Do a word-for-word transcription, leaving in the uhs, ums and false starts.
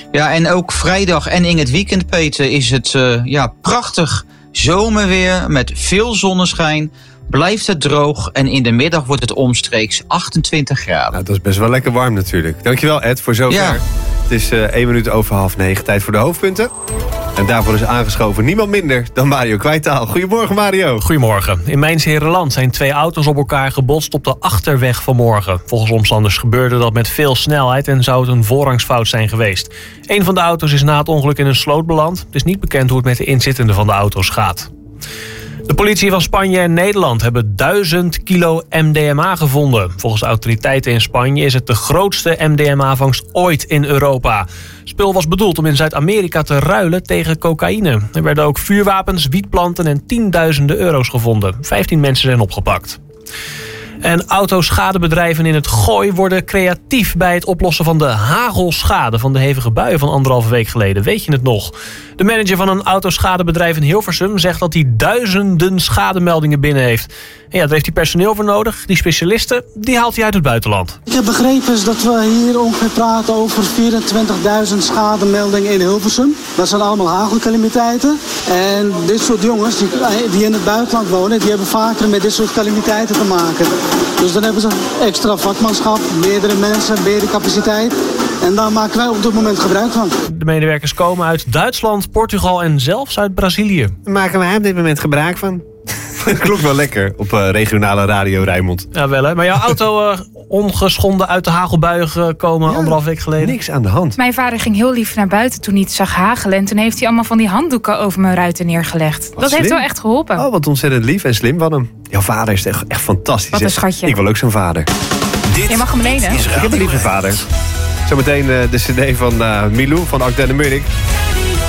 Ja, en ook vrijdag en in het weekend, Peter, is het uh, ja, prachtig zomerweer met veel zonneschijn. Blijft het droog en in de middag wordt het omstreeks achtentwintig graden. Nou, dat is best wel lekker warm natuurlijk. Dankjewel Ed voor zover. Ja. Het is uh, één minuut over half negen. Tijd voor de hoofdpunten. En daarvoor is aangeschoven niemand minder dan Mario Kwijtaal. Goedemorgen Mario. Goedemorgen. In Mijns-Herenland zijn twee auto's op elkaar gebotst op de achterweg vanmorgen. Volgens omstanders gebeurde dat met veel snelheid en zou het een voorrangsfout zijn geweest. Een van de auto's is na het ongeluk in een sloot beland. Het is niet bekend hoe het met de inzittenden van de auto's gaat. De politie van Spanje en Nederland hebben duizend kilo M D M A gevonden. Volgens de autoriteiten in Spanje is het de grootste M D M A-vangst ooit in Europa. Het spul was bedoeld om in Zuid-Amerika te ruilen tegen cocaïne. Er werden ook vuurwapens, wietplanten en tienduizenden euro's gevonden. vijftien mensen zijn opgepakt. En autoschadebedrijven in het Gooi worden creatief bij het oplossen van de hagelschade van de hevige buien van anderhalve week geleden. Weet je het nog? De manager van een autoschadebedrijf in Hilversum zegt dat hij duizenden schademeldingen binnen heeft. En ja, daar heeft hij personeel voor nodig. Die specialisten, die haalt hij uit het buitenland. Ik heb begrepen dat we hier ongeveer praten over vierentwintigduizend schademeldingen in Hilversum. Dat zijn allemaal hagelcalamiteiten. En dit soort jongens die, die in het buitenland wonen, die hebben vaker met dit soort calamiteiten te maken. Dus dan hebben ze extra vakmanschap, meerdere mensen, meerdere capaciteit. En daar maken wij op dit moment gebruik van. De medewerkers komen uit Duitsland, Portugal en zelfs uit Brazilië. Daar maken wij op dit moment gebruik van. Dat klonk wel lekker op uh, regionale radio Rijnmond. Ja, wel hè. Maar jouw auto uh, ongeschonden uit de hagelbuien gekomen ja, anderhalf week geleden. Niks aan de hand. Mijn vader ging heel lief naar buiten toen hij het zag hagelen. En toen heeft hij allemaal van die handdoeken over mijn ruiten neergelegd. Wat dat slim. Heeft wel echt geholpen. Oh, wat ontzettend lief en slim van hem. Jouw vader is echt, echt fantastisch. Wat een schatje. Ik wil ook zo'n vader. Dit Je mag hem lenen. Ik heb een lieve vader. Zometeen uh, de cd van uh, Milou van Akda de Munnik.